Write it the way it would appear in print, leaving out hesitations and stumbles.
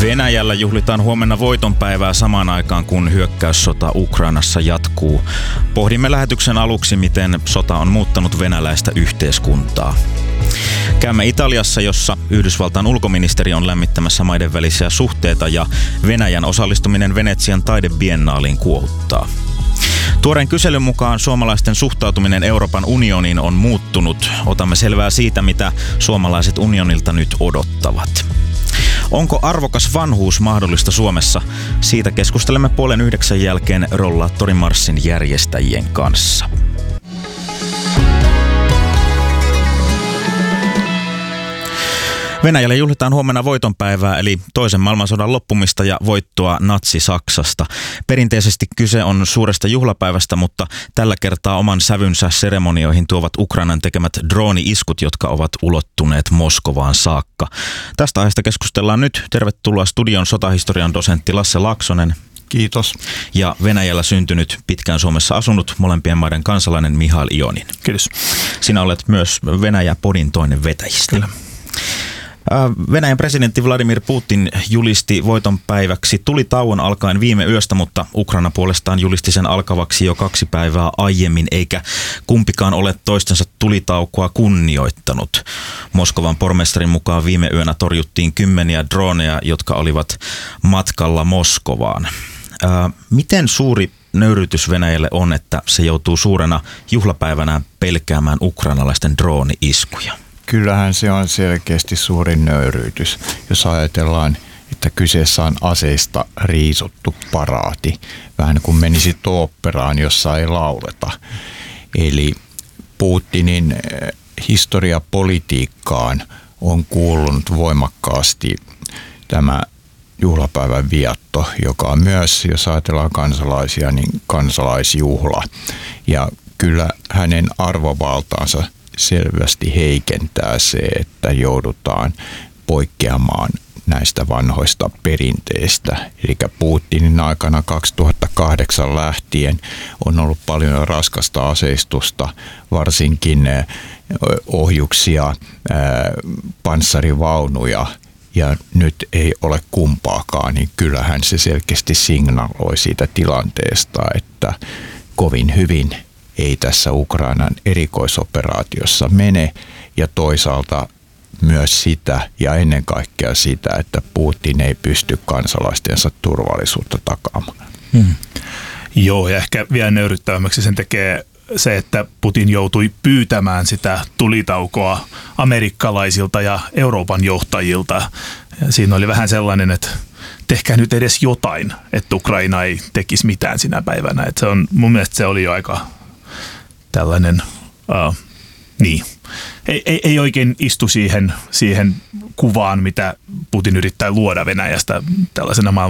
Venäjällä juhlitaan huomenna voitonpäivää samaan aikaan, kun hyökkäyssota Ukrainassa jatkuu. Pohdimme lähetyksen aluksi, miten sota on muuttanut venäläistä yhteiskuntaa. Käymme Italiassa, jossa Yhdysvaltain ulkoministeri on lämmittämässä maiden välisiä suhteita ja Venäjän osallistuminen Venetsian taidebiennaaliin kuohuttaa. Tuoreen kyselyn mukaan suomalaisten suhtautuminen Euroopan unioniin on muuttunut. Otamme selvää siitä, mitä suomalaiset unionilta nyt odottavat. Onko arvokas vanhuus mahdollista Suomessa? Siitä keskustelemme 8:30 jälkeen rollaattorimarssin järjestäjien kanssa. Venäjällä juhlitaan huomenna voitonpäivää, eli toisen maailmansodan loppumista ja voittoa Natsi-Saksasta. Perinteisesti kyse on suuresta juhlapäivästä, mutta tällä kertaa oman sävynsä seremonioihin tuovat Ukrainan tekemät drooni-iskut, jotka ovat ulottuneet Moskovaan saakka. Tästä aiheesta keskustellaan nyt. Tervetuloa studion sotahistorian dosentti Lasse Laaksonen. Kiitos. Ja Venäjällä syntynyt, pitkään Suomessa asunut, molempien maiden kansalainen Mihail Ionin. Kiitos. Sinä olet myös Venäjä-podin toinen vetäjistä. Kyllä. Venäjän presidentti Vladimir Putin julisti voitonpäiväksi tulitauon alkaen viime yöstä, mutta Ukraina puolestaan julisti sen alkavaksi jo 2 päivää aiemmin, eikä kumpikaan ole toistensa tulitaukoa kunnioittanut. Moskovan pormestarin mukaan viime yönä torjuttiin 10 drooneja, jotka olivat matkalla Moskovaan. Miten suuri nöyryytys Venäjälle on, että se joutuu suurena juhlapäivänä pelkäämään ukrainalaisten drooni-iskuja? Kyllähän se on selkeästi suurin nöyryytys, jos ajatellaan, että kyseessä on aseista riisuttu paraati. Vähän kuin menisi oopperaan, jossa ei lauleta. Eli Putinin historiapolitiikkaan on kuulunut voimakkaasti tämä juhlapäivän vietto, joka on myös, jos ajatellaan kansalaisia, niin kansalaisjuhla. Ja kyllä hänen arvovaltaansa selvästi heikentää se, että joudutaan poikkeamaan näistä vanhoista perinteistä. Eli Putinin aikana 2008 lähtien on ollut paljon raskasta aseistusta, varsinkin ohjuksia, panssarivaunuja, ja nyt ei ole kumpaakaan, niin kyllähän se selkeästi signaloi siitä tilanteesta, että kovin hyvin ei tässä Ukrainan erikoisoperaatiossa mene, ja toisaalta myös sitä ja ennen kaikkea sitä, että Putin ei pysty kansalaistensa turvallisuutta takaamaan. Joo, ja ehkä vielä nöyryttävämmäksi sen tekee se, että Putin joutui pyytämään sitä tulitaukoa amerikkalaisilta ja Euroopan johtajilta. Ja siinä oli vähän sellainen, että tehkää nyt edes jotain, että Ukraina ei tekisi mitään sinä päivänä. Että mun mielestä se oli jo aika tällainen, ei oikein istu siihen kuvaan, mitä Putin yrittää luoda Venäjästä tällaisena